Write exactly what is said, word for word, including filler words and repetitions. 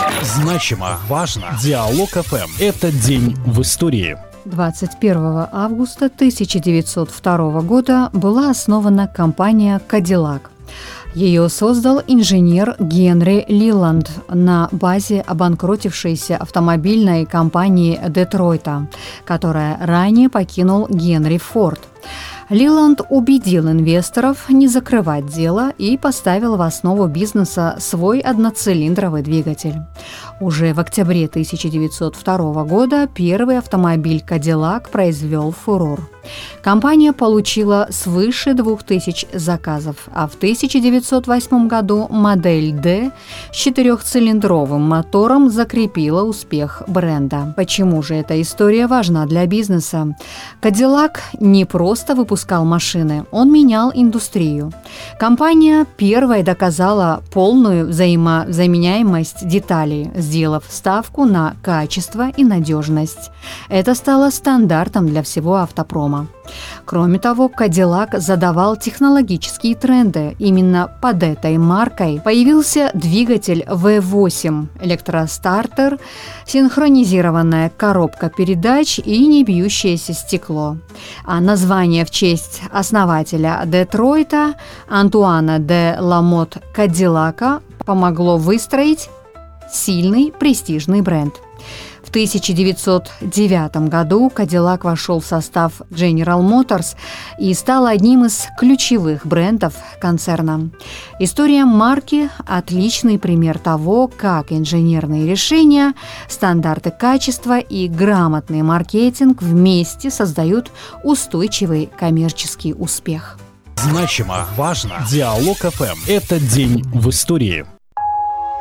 Значимо, важно. Диалог эф эм. Это день в истории. двадцать первого августа тысяча девятьсот второго года была основана компания Cadillac. Ее создал инженер Генри Лиланд на базе обанкротившейся автомобильной компании Детройта, которая ранее покинул Генри Форд. Лиланд убедил инвесторов не закрывать дело и поставил в основу бизнеса свой одноцилиндровый двигатель. Уже в октябре тысяча девятьсот второго года первый автомобиль Cadillac произвел фурор. Компания получила свыше двух тысяч заказов, а в тысяча девятьсот восьмом году модель D с четырехцилиндровым мотором закрепила успех бренда. Почему же эта история важна для бизнеса? Cadillac не просто выпускал машины, он менял индустрию. Компания первой доказала полную взаимозаменяемость деталей, сделав ставку на качество и надежность. Это стало стандартом для всего автопрома. Кроме того, Cadillac задавал технологические тренды. Именно под этой маркой появился двигатель ви восемь, электростартер, синхронизированная коробка передач и небьющееся стекло. А название в честь основателя Детройта Антуана де Ламот Кадиллака помогло выстроить сильный престижный бренд. В тысяча девятьсот девятом году Cadillac вошел в состав General Motors и стал одним из ключевых брендов концерна. История марки – отличный пример того, как инженерные решения, стандарты качества и грамотный маркетинг вместе создают устойчивый коммерческий успех. Значимо, важно. Диалог эф эм. Это день в истории.